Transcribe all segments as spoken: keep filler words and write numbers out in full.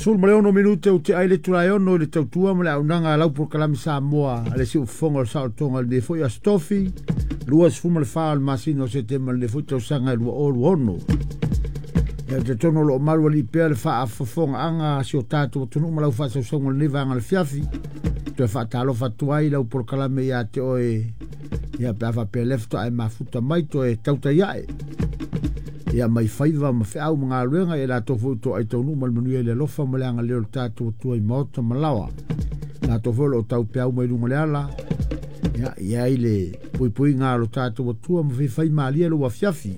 sul male ono minute o te aile tulai ono le tautua male au nanga lau por kalami Samoa ale si ufonga o sao tonga le foi a stofi lua si fuma le faa al masino se te male le foi tau sanga lua o luono ia te tono lo maru li pea le faa a fofonga anga si o tatu o tunu malau faa sa usonga le niva anga le fiafi te faa talo fatuai lau por kalami ia te oe ia pe afa pe lefto ai mafuta mai to e tauta iae ia mai faiva ma fe au mga luenga e la tofu to ai tonu mal manu ele lofa malanga leo tatu tu ai mota malawa la tofu lo tau pe au mai lunga ala ia ia ile pui pui nga lo tatu tu ma fe fai mali lo wa fiafi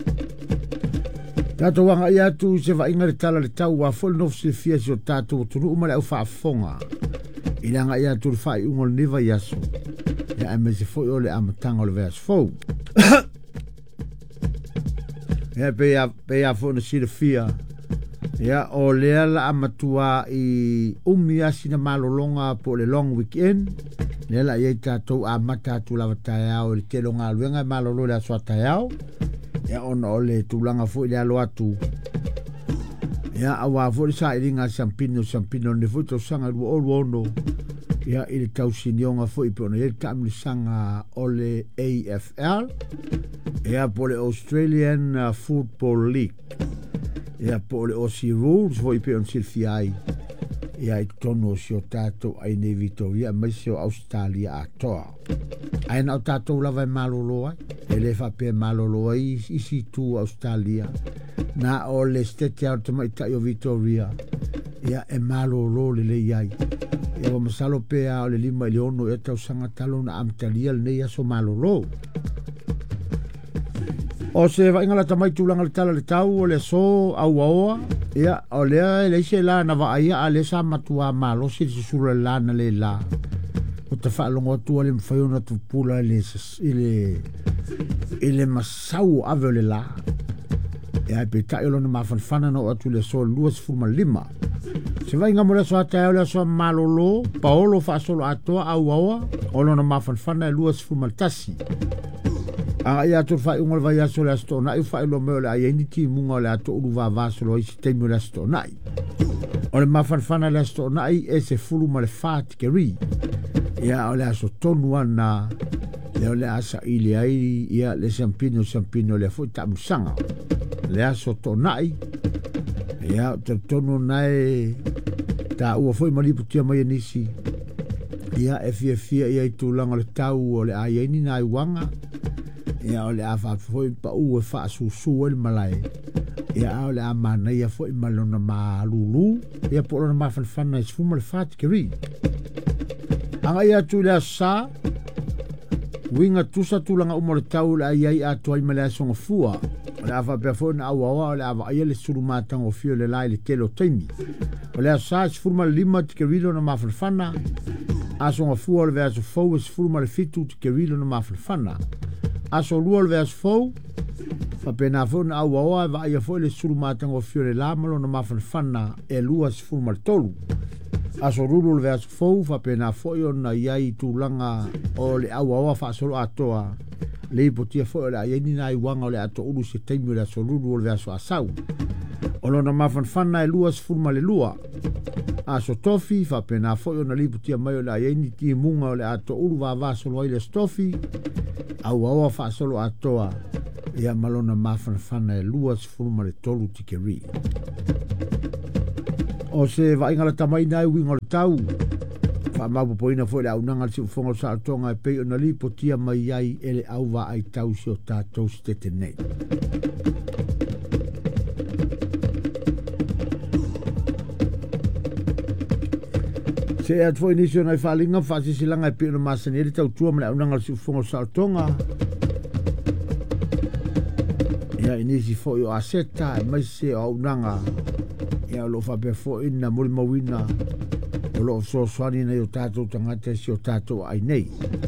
tatu wanga ia tu se va inga le tala le tau wa fol no se fia so tatu tu no ma au fa fonga ila nga ia tu fa ungol neva yaso ia me se foi ole amatanga le vers fo ia pe a pe a fo si le fia ia o le ala amatua i umi asina malolonga po le long weekend le la ia tatou a mata tu la vataya o le telo nga luenga malolo le so tayao ia ona o le tulanga fo le alo atu ia awa fo sa iringa champino champino ne fo to sanga lu o ono ia ile tausinionga fo i pona le tamli sanga o le A F L ia po le Australian uh, Football League ia po le Aussie Rules fo i pona silfiai ia i tono si o tato ai ne Victoria mai si o Australia atoa ai na o tato lava e malolo ai e le fa pe malolo ai isi tu Australia na o le stete auto mai ta o Victoria ia e malolo le le iai ia o masalo pe a o le lima le ono e tau sanga talo na amtalia le neia so malolo o se va ingala tamai tulanga le tala le tau o le so au aoa ia o lea le ise la na va ia a le sa matua malo si si sura la na le la o te fa longo tu le mfai na tu pula le ile ile masau ave le la ia pe ta ilo na mafanfana no atu le so luas fuma lima se vai nga mole so ata le so malolo paolo fa solo ato au aoa o lo na mafanfana luas fuma tasi a ia to fa ungol vai aso la sto na i fa lo me le ai ni ti munga le ato u va va solo i sistemi la sto na o le mafanfana la sto na i e se fulu ma le fat ke ri ia o le aso tonu ana le o le asa i le ai ia le champino champino le fo ta musanga le aso to na i ia te tonu na e ta u foi mali putia mai nisi ia e fia fia ia i tulanga le tau o le ai ni na i wanga ia ole afa foi pa u fa su su el malai ia ole amana ia foi malona malulu ia po lona mafan fana is fumal fat kiri anga ia tu la sa winga tusa tulanga umor taula ia ia tu ai mala songa fua ole afa pe foi na awa ole afa ia le suru matang o fio le lai le telo temi ole sa is fumal lima kiri lona mafan fana asonga fua le verso fo is fumal fitu kiri lona mafan fana aso lua le vers fou fa pena fo na au au va ia fo le suru matanga o fiore la malo na mafan fana e lua si fu mal tolu aso lulu le vers fou fa pena fo yo na iai tulanga o le au au fa solo atoa le potia fo le ai ni na i wanga le ato ulu se temi le aso lulu le vers asau o lo na mafan fana e lua si fu mal lua aso tofi fa pena fo yo na le potia mai le ai ni ti munga le ato ulu va va solo ai le stofi au au fa solo atoa ia malona mafana fana e lua sfuma le tolu tikeri o se va ingala tamai nai winga le tau fa mabu poina foi au nanga si fonga sa tonga e pe ona li potia mai ai ele au va ai tau si o tatou stete nei se at foi inisio na falinga fa si silanga e pe ona masaneri tau tua mala au nanga si fonga sa tonga ia inisi fo yo aseta e mai se au nanga ia lo fa pe fo ina mul mawina lo so swani na yo tato tangata si o tato ai nei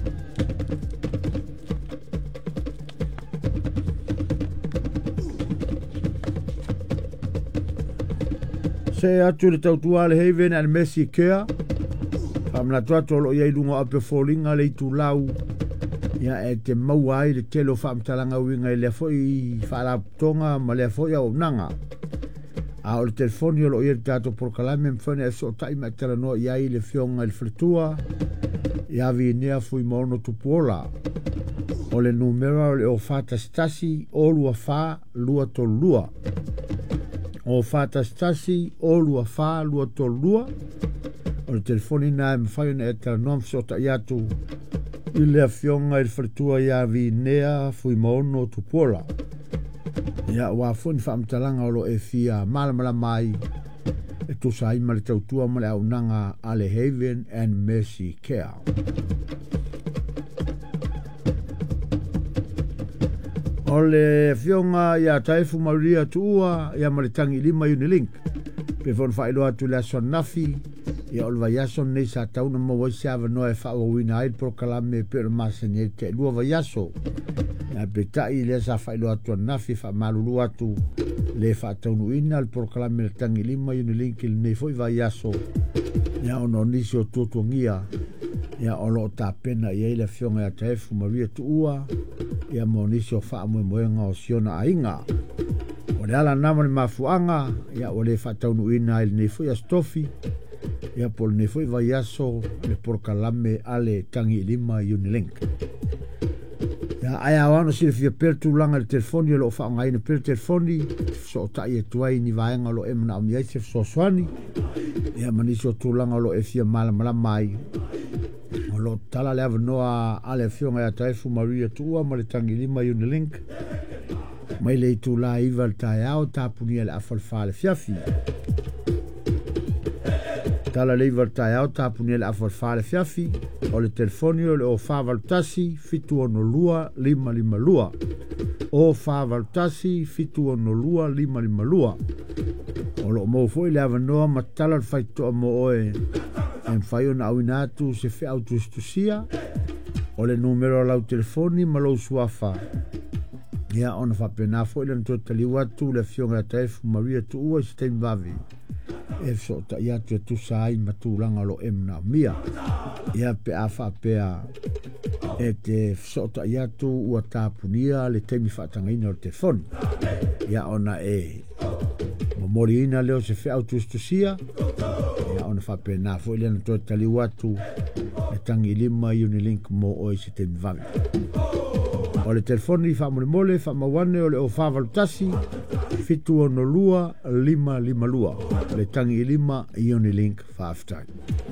se atu le tau tua le heven al Messi kea famna tuato lo ia ilungo ape folinga le tu lau ia e te maua ai le telo whaamtalanga winga i le foi whaala tonga ma le foi au nanga. A o le telefoni o lo ia tato por kalame mfane e so tai ma tala no ia i le fionga il fritua. Ia vi nea fui maono tupuola. O le numero o le o fata stasi o lua fa lua to lua. O fata stasi o lua fa lua to lua. O le telefoni na e mwhai na e tala no msota iatu. I le fionga il fritua ia vi nea fui maono tupuola. Ia wa fun fa mtalanga o lo e fia malamala mai e tu sai ma le tautua ma le aunanga Ale Haven and Mercy Care. O le fionga ia taifu maria tuua ia ma le tangi lima Unilink pe fon fa ilo atu le aso nafi ia olva yaso nei sa tauna ma waisi ava noe fa o wina aid pro kalame pe o masane te lua va yaso. Na betai le sa fa ilo atu nafi fa malulu atu le fa taunu ina al proklame le tangi lima Unilink il nei foi va yaso ia ono nisi o tutuangia ia olo ta pena ia ile fionga ya taefu maria tuua ia mo nisi o fa mo moenga o siona ainga o le ala nama le mafuanga ia o le fa taunu ina il nei foi a stofi ia pol nei foi va yaso le proklame ale tangi lima Unilink. Ya aya wano si le fia pertu langa le telefoni o lo fa ngai na per telefoni so ta ia tuai ni vaenga lo emna o miai se so swani ya manisi o tu langa lo e fia mala mala mai o lo tala le avnoa ale fionga ya taifu maria tua ma le tangi lima Unilink mai le tu la iva ta au ta punia le afalfa le fiafi tala le iva ta au ta punia le afalfa le fiafi o le telefoni o le o favalutasi fitu ono lua lima lima lua o favalutasi fitu ono lua lima lima lua o lo mo foi le avanoa matala le faitoa mo oe en fai ona awina atu se fe autostusia o le numero lau telefoni ma lou suafa ia ona fapena foi le ntotaliu atu le fionga taefu maria tuua i se teimi vavi e so ta ia tu tu sai matulanga lo emna mia ia pe afa pe a e te so ta ia tu ua tapunia le temi fatanga ina o telefoni ia ona e mo morina leo se fe autostusia ia ona fa pe na foi le to tali watu e tangi lima Unilink mo o se temi vavi o le telefoni fa mo mole fa mawane o le o fa valutasi fitu ono lua lima lima lua le tangi lima Unilink five time.